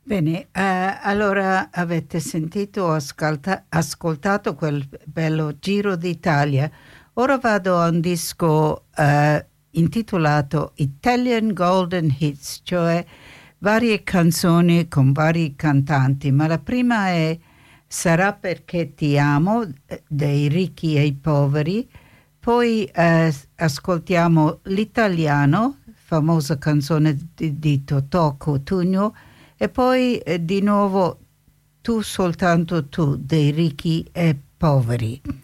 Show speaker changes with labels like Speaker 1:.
Speaker 1: Bene, allora avete sentito o ascoltato quel bello Giro d'Italia. Ora vado a un disco intitolato Italian Golden Hits, cioè varie canzoni con vari cantanti, ma la prima è Sarà perché ti amo dei ricchi e i poveri, poi ascoltiamo L'Italiano, famosa canzone di Totò Cutugno, e poi di nuovo Tu soltanto tu dei ricchi e poveri.